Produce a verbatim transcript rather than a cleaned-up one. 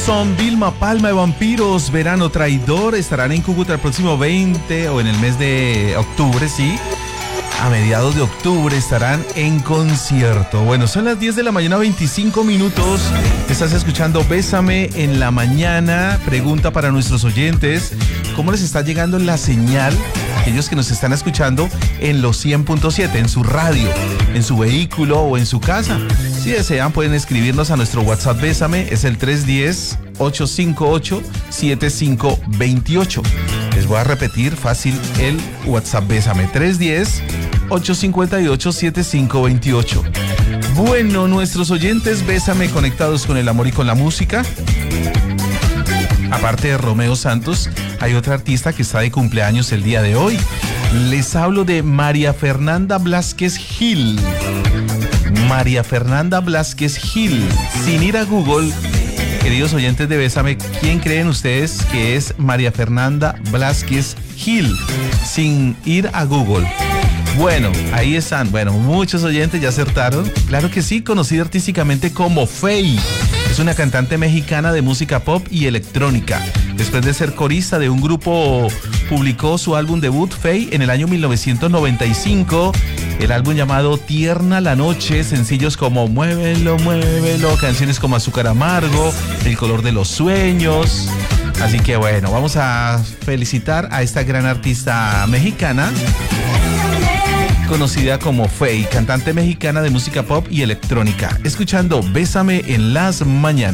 Son Vilma Palma de Vampiros, Verano Traidor, estarán en Cúcuta el próximo veinte o en el mes de octubre, sí. A mediados de octubre estarán en concierto. Bueno, son las diez de la mañana, veinticinco minutos. Estás escuchando Bésame en la mañana. Pregunta para nuestros oyentes: ¿cómo les está llegando la señal? Aquellos que nos están escuchando en los cien punto siete, en su radio, en su vehículo o en su casa. Si desean, pueden escribirnos a nuestro WhatsApp Bésame, es el tres uno cero, ocho cinco ocho, siete cinco dos ocho. Les voy a repetir fácil el WhatsApp Bésame, tres uno cero, ocho cinco ocho, siete cinco dos ocho. Bueno, nuestros oyentes Bésame conectados con el amor y con la música. Aparte de Romeo Santos, hay otra artista que está de cumpleaños el día de hoy. Les hablo de María Fernanda Blázquez Gil. María Fernanda Blázquez Gil. Sin ir a Google, queridos oyentes de Bésame, ¿quién creen ustedes que es María Fernanda Blázquez Gil? Sin ir a Google. Bueno, ahí están. Bueno, muchos oyentes ya acertaron. Claro que sí, conocida artísticamente como Feid. Es una cantante mexicana de música pop y electrónica. Después de ser corista de un grupo, publicó su álbum debut, Feid, en el año mil novecientos noventa y cinco. El álbum llamado Tierna la Noche, sencillos como Muévelo, Muévelo, canciones como Azúcar Amargo, El Color de los Sueños. Así que bueno, vamos a felicitar a esta gran artista mexicana, conocida como Feid, cantante mexicana de música pop y electrónica. Escuchando Bésame en las mañanas.